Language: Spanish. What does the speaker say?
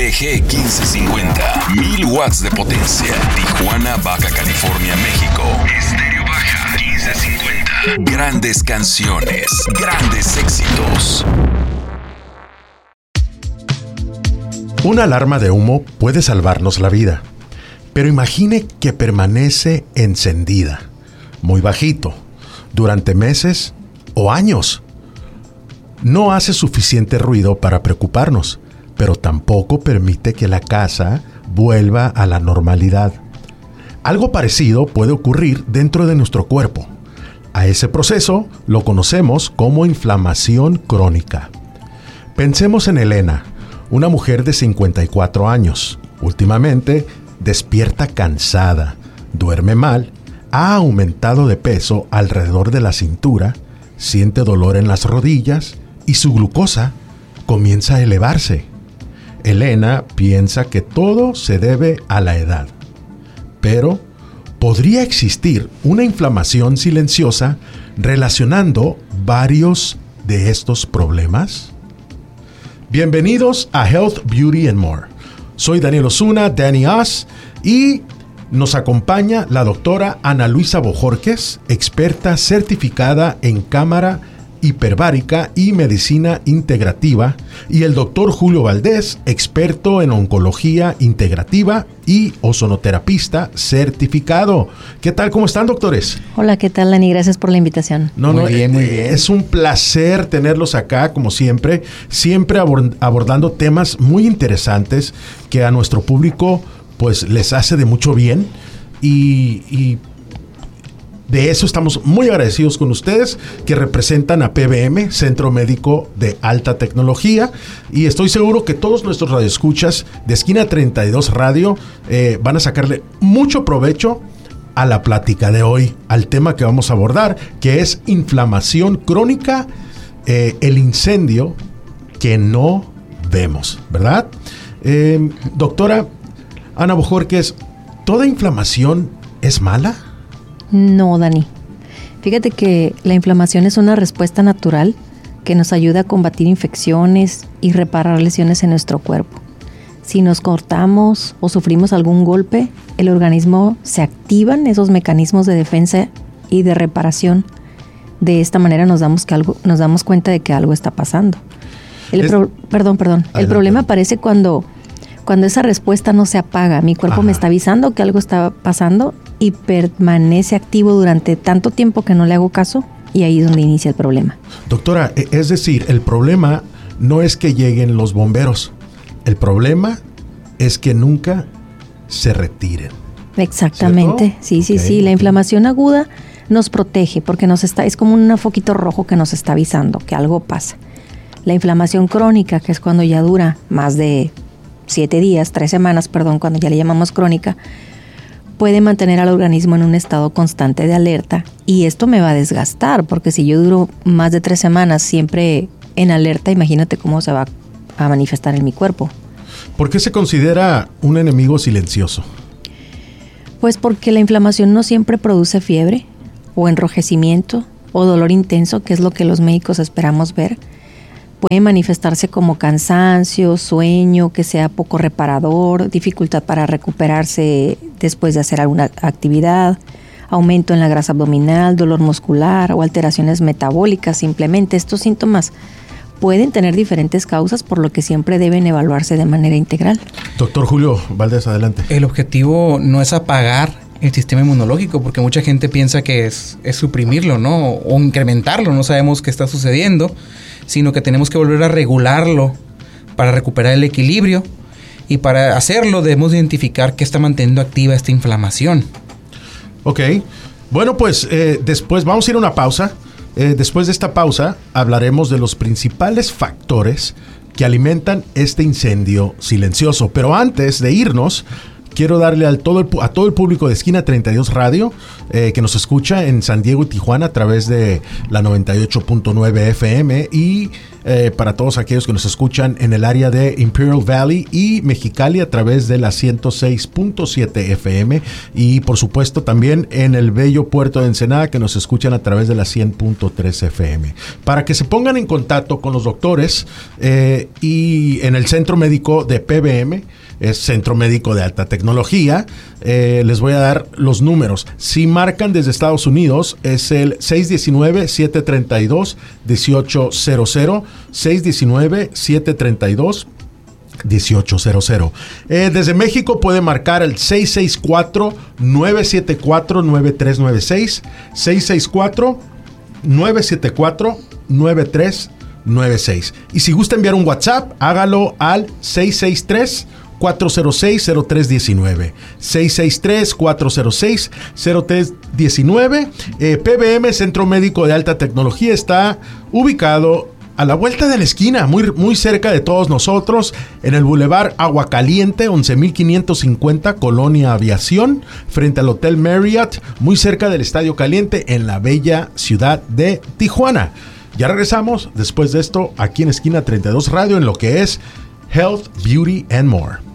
PG 1550, 1000 watts de potencia. Tijuana, Baja California, México. Estéreo Baja 1550. Grandes canciones, grandes éxitos. Una alarma de humo puede salvarnos la vida, pero imagine que permanece encendida, muy bajito, durante meses o años. No hace suficiente ruido para preocuparnos, pero tampoco permite que la casa vuelva a la normalidad. Algo parecido puede ocurrir dentro de nuestro cuerpo. A ese proceso lo conocemos como inflamación crónica. Pensemos en Elena, una mujer de 54 años. Últimamente despierta cansada, duerme mal, ha aumentado de peso alrededor de la cintura, siente dolor en las rodillas y su glucosa comienza a elevarse. Elena piensa que todo se debe a la edad. Pero podría existir una inflamación silenciosa relacionando varios de estos problemas. Bienvenidos a Health, Beauty and More. Soy Daniel Osuna, Danny Oz, y nos acompaña la doctora Ana Luisa Bojorquez, experta certificada en cámara hiperbárica y medicina integrativa, y el doctor Julio Valdés, experto en oncología integrativa y ozonoterapista certificado. ¿Qué tal? ¿Cómo están, doctores? Hola, ¿qué tal, Dani? Gracias por la invitación. Muy bien. Es un placer tenerlos acá, como siempre abordando temas muy interesantes que a nuestro público pues les hace de mucho bien, y de eso estamos muy agradecidos con ustedes, que representan a PBM, Centro Médico de Alta Tecnología, y estoy seguro que todos nuestros radioescuchas de Esquina 32 Radio van a sacarle mucho provecho a la plática de hoy, al tema que vamos a abordar, que es inflamación crónica, el incendio que no vemos, ¿verdad? Doctora Ana Bojorquez, ¿toda inflamación es mala? No, Dani. Fíjate que la inflamación es una respuesta natural que nos ayuda a combatir infecciones y reparar lesiones en nuestro cuerpo. Si nos cortamos o sufrimos algún golpe, el organismo se activan esos mecanismos de defensa y de reparación. De esta manera nos damos cuenta de que algo está pasando. El problema aparece cuando esa respuesta no se apaga. Mi cuerpo me está avisando que algo está pasando y permanece activo durante tanto tiempo que no le hago caso, y ahí es donde inicia el problema. Doctora, es decir, el problema no es que lleguen los bomberos. El problema es que nunca se retiren. Exactamente. ¿Cierto? Sí. La inflamación aguda nos protege porque es como un foquito rojo que nos está avisando que algo pasa. La inflamación crónica, que es cuando ya dura más de 3 semanas, cuando ya le llamamos crónica, puede mantener al organismo en un estado constante de alerta, y esto me va a desgastar, porque si yo duro más de 3 semanas siempre en alerta, imagínate cómo se va a manifestar en mi cuerpo. ¿Por qué se considera un enemigo silencioso? Pues porque la inflamación no siempre produce fiebre, o enrojecimiento, o dolor intenso, que es lo que los médicos esperamos ver. Puede manifestarse como cansancio, sueño, que sea poco reparador, dificultad para recuperarse después de hacer alguna actividad, aumento en la grasa abdominal, dolor muscular o alteraciones metabólicas. Simplemente estos síntomas pueden tener diferentes causas, por lo que siempre deben evaluarse de manera integral. Doctor Julio Valdés, adelante. El objetivo no es apagar el sistema inmunológico, porque mucha gente piensa que es suprimirlo, ¿no? O incrementarlo, no sabemos qué está sucediendo, sino que tenemos que volver a regularlo para recuperar el equilibrio, y para hacerlo debemos identificar qué está manteniendo activa esta inflamación. Ok, bueno, pues después vamos a ir a una pausa. Después de esta pausa hablaremos de los principales factores que alimentan este incendio silencioso. Pero antes de irnos, quiero darle a todo el público de Esquina 32 Radio que nos escucha en San Diego y Tijuana a través de la 98.9 FM, y para todos aquellos que nos escuchan en el área de Imperial Valley y Mexicali a través de la 106.7 FM y por supuesto también en el bello puerto de Ensenada que nos escuchan a través de la 100.3 FM. Para que se pongan en contacto con los doctores y en el centro médico de PBM, es Centro Médico de Alta Tecnología, les voy a dar los números. Si marcan desde Estados Unidos es el 619-732-1800, 619-732-1800. Desde México puede marcar el 664-974-9396, 664-974-9396. Y si gusta enviar un WhatsApp, hágalo al 663-406-0319. 663-406-0319. PBM, Centro Médico de Alta Tecnología, está ubicado a la vuelta de la esquina, muy cerca de todos nosotros, en el Boulevard Agua Caliente, 11,550, Colonia Aviación, frente al Hotel Marriott, muy cerca del Estadio Caliente, en la bella ciudad de Tijuana. Ya regresamos después de esto aquí en Esquina 32 Radio en lo que es Health, Beauty and More.